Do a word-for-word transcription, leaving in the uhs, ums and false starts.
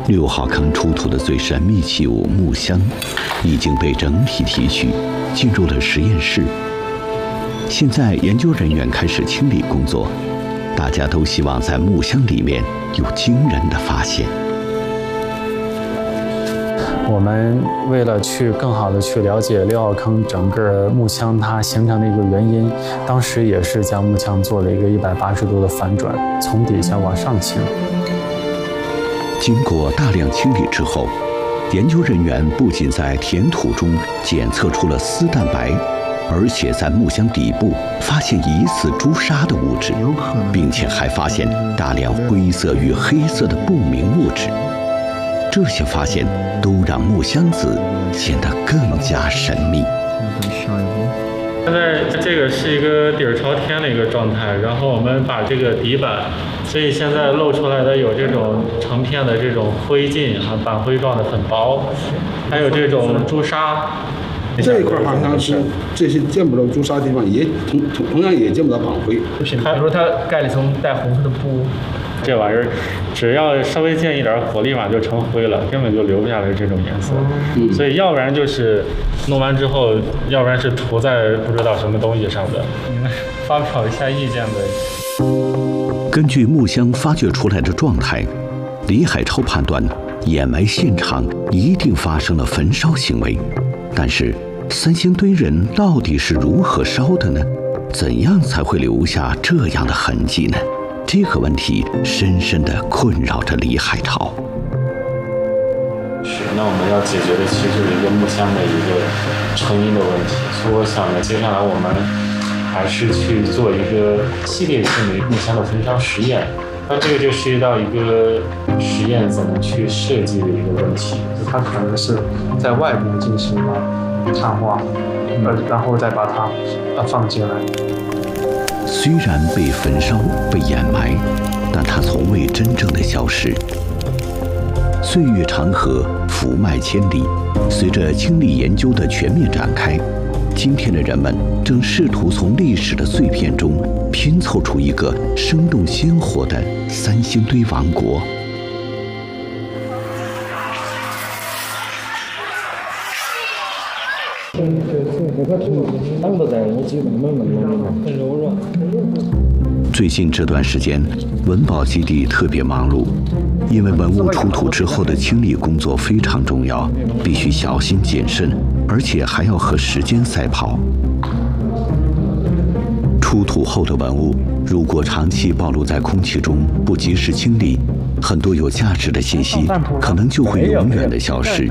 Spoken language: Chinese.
六号坑出土的最神秘器物木箱，已经被整体提取，进入了实验室。现在研究人员开始清理工作，大家都希望在木箱里面有惊人的发现。 我们为了去更好的去了解六号坑整个木箱它形成的一个原因，当时也是将木箱做了一个一百八十度的反转，从底下往上倾。 经过大量清理之后，研究人员不仅在填土中检测出了丝蛋白，而且在木箱底部发现疑似朱砂的物质，并且还发现大量灰色与黑色的不明物质。这些发现都让木箱子显得更加神秘。 现在这个是一个底儿朝天的一个状态，然后我们把这个底板，所以现在露出来的有这种成片的这种灰烬啊，板灰状的很薄，还有这种朱砂。 这一块好像是这些见不到朱砂的地方，也同同同样也见不到板灰。 比如说它盖了一层带红色的布， 这玩意儿只要稍微见一点火，立马就成灰了，根本就留不下来这种颜色。嗯、所以要不然就是弄完之后，要不然是涂在不知道什么东西上的。你们发表一下意见呗。 根据木箱发掘出来的状态，李海超判断掩埋现场一定发生了焚烧行为。但是三星堆人到底是如何烧的呢？怎样才会留下这样的痕迹呢？这个问题深深地困扰着李海潮。 是，那我们要解决的其实就是一个木箱的一个成因的问题，所以我想呢，接下来我们还是去做一个系列性的木箱的焚烧实验。那这个就涉及到一个实验怎么去设计的一个问题， 它可能是在外部进行了碳化，呃，然后再把它呃放进来。 虽然被焚烧、被掩埋，但它从未真正的消失。岁月长河，福脉千里，随着清理研究的全面展开，今天的人们正试图从历史的碎片中拼凑出一个生动鲜活的三星堆王国。最近这段时间，文保基地特别忙碌，因为文物出土之后的清理工作非常重要，必须小心谨慎，而且还要和时间赛跑。出土后的文物如果长期暴露在空气中，不及时清理，很多有价值的信息可能就会永远的消失。